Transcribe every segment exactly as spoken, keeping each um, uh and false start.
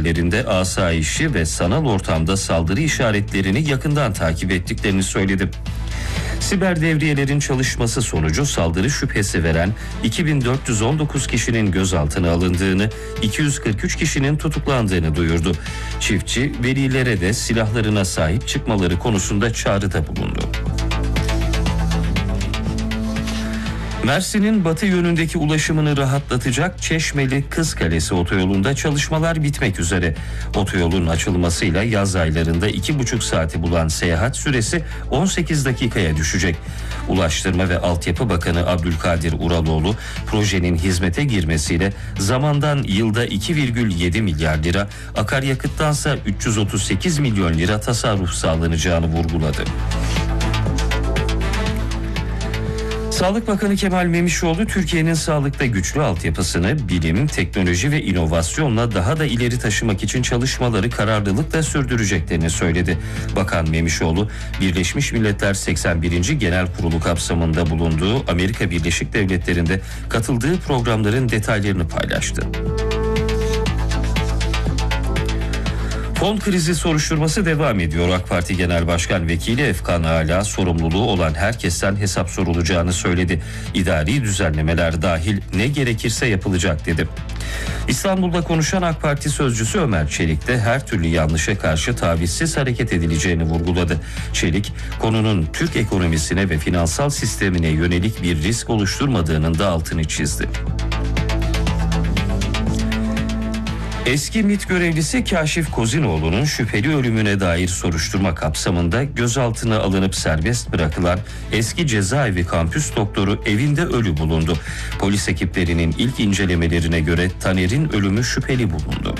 devriyelerinde asayişi ve sanal ortamda saldırı işaretlerini yakından takip ettiklerini söyledi. Siber devriyelerin çalışması sonucu saldırı şüphesi veren iki bin dört yüz on dokuz kişinin gözaltına alındığını, iki yüz kırk üç kişinin tutuklandığını duyurdu. Çiftçi, velilere de silahlarına sahip çıkmaları konusunda çağrıda bulundu. Mersin'in batı yönündeki ulaşımını rahatlatacak Çeşmeli Kızkalesi otoyolunda çalışmalar bitmek üzere. Otoyolun açılmasıyla yaz aylarında iki buçuk saati bulan seyahat süresi on sekiz dakikaya düşecek. Ulaştırma ve Altyapı Bakanı Abdülkadir Uraloğlu, projenin hizmete girmesiyle zamandan yılda iki virgül yedi milyar lira, akaryakıttansa üç yüz otuz sekiz milyon lira tasarruf sağlanacağını vurguladı. Sağlık Bakanı Kemal Memişoğlu, Türkiye'nin sağlıkta güçlü altyapısını bilim, teknoloji ve inovasyonla daha da ileri taşımak için çalışmaları kararlılıkla sürdüreceklerini söyledi. Bakan Memişoğlu, Birleşmiş Milletler seksen birinci Genel Kurulu kapsamında bulunduğu Amerika Birleşik Devletleri'nde katıldığı programların detaylarını paylaştı. Fon krizi soruşturması devam ediyor. AK Parti Genel Başkan Vekili Efkan Ala, sorumluluğu olan herkesten hesap sorulacağını söyledi. İdari düzenlemeler dahil ne gerekirse yapılacak dedi. İstanbul'da konuşan AK Parti sözcüsü Ömer Çelik de her türlü yanlışa karşı tavizsiz hareket edileceğini vurguladı. Çelik, konunun Türk ekonomisine ve finansal sistemine yönelik bir risk oluşturmadığının da altını çizdi. Eski MİT görevlisi Kaşif Kozinoğlu'nun şüpheli ölümüne dair soruşturma kapsamında gözaltına alınıp serbest bırakılan eski cezaevi kampüs doktoru evinde ölü bulundu. Polis ekiplerinin ilk incelemelerine göre Taner'in ölümü şüpheli bulundu.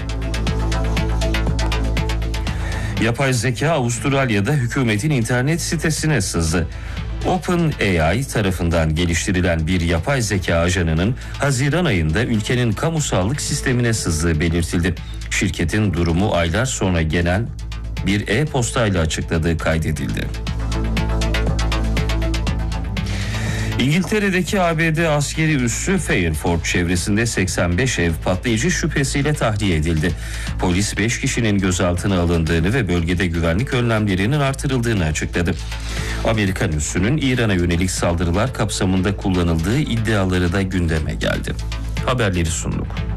Yapay zeka Avustralya'da hükümetin internet sitesine sızdı. OpenAI tarafından geliştirilen bir yapay zeka ajanının Haziran ayında ülkenin kamu sağlık sistemine sızdığı belirtildi. Şirketin durumu aylar sonra gelen bir e-postayla açıkladığı kaydedildi. İngiltere'deki A B D askeri üssü Fairford çevresinde seksen beş ev patlayıcı şüphesiyle tahliye edildi. Polis beş kişinin gözaltına alındığını ve bölgede güvenlik önlemlerinin artırıldığını açıkladı. Amerikan üssünün İran'a yönelik saldırılar kapsamında kullanıldığı iddiaları da gündeme geldi. Haberleri sunduk.